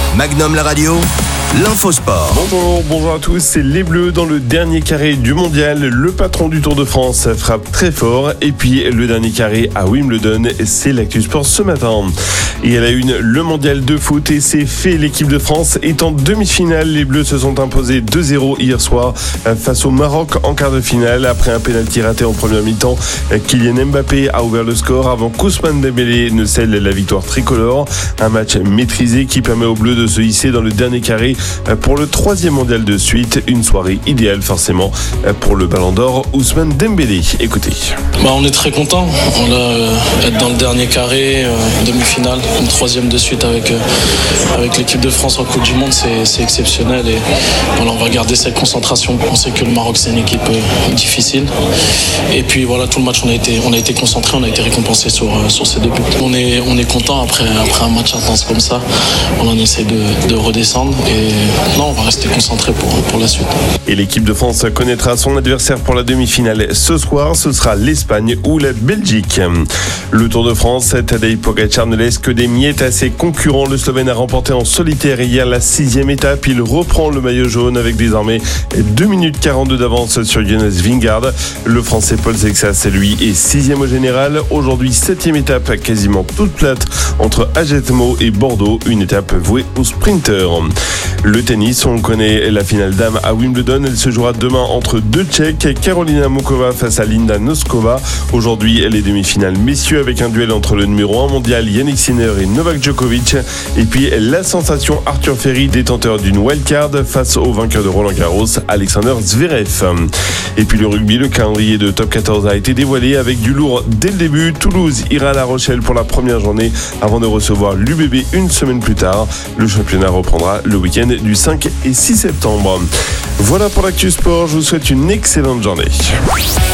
Magnum la radio, l'info sport. Bonjour à tous, c'est les Bleus dans le dernier carré du mondial. Le patron du Tour de France frappe très fort. Et puis le dernier carré à Wimbledon, c'est l'actu sport ce matin. Et à la une, le mondial de foot et c'est fait. L'équipe de France est en demi-finale. Les Bleus se sont imposés 2-0 hier soir face au Maroc en quart de finale. Après un pénalty raté en première mi-temps, Kylian Mbappé a ouvert le score avant qu'Ousmane Dembélé ne scelle la victoire tricolore. Un match maîtrisé qui permet aux Bleus de se hisser dans le dernier carré pour le 3e mondial de suite. Une soirée idéale forcément pour le Ballon d'Or Ousmane Dembélé. Écoutez. On est très content. Être dans le dernier carré, demi-finale, une 3e de suite avec l'équipe de France en Coupe du Monde, c'est exceptionnel. Et voilà, on va garder cette concentration. On sait que le Maroc c'est une équipe difficile. Et puis voilà, tout le match on a été concentré, on a été récompensé sur ces 2 buts. On est content après un match intense comme ça. On essaie de redescendre et non, on va rester concentré pour la suite. Et l'équipe de France connaîtra son adversaire pour la demi-finale ce soir. Ce sera l'Espagne ou la Belgique. Le Tour de France, Tadej Pogačar ne laisse que des miettes à ses concurrents. Le Slovène a remporté en solitaire hier la 6e étape. Il reprend le maillot jaune avec désormais 2 minutes 42 d'avance sur Jonas Vingegaard. Le Français Paul Sexas, lui, est 6e au général. Aujourd'hui, 7e étape quasiment toute plate entre Ajetmo et Bordeaux. Une étape vouée aux sprinteurs. Le tennis, on connaît la finale dames à Wimbledon. Elle se jouera demain entre 2 Tchèques, Karolina Mukova face à Linda Noskova. Aujourd'hui, les demi-finales messieurs avec un duel entre le numéro 1 mondial Yannick Sinner et Novak Djokovic. Et puis la sensation Arthur Ferry, détenteur d'une wildcard face au vainqueur de Roland Garros, Alexander Zverev. Et puis le rugby, le calendrier de Top 14 a été dévoilé avec du lourd dès le début. Toulouse ira à La Rochelle pour la première journée avant de recevoir l'UBB une semaine plus tard. Le championnat reprendra le week-end du 5 et 6 septembre. Voilà pour l'actu sport, je vous souhaite une excellente journée.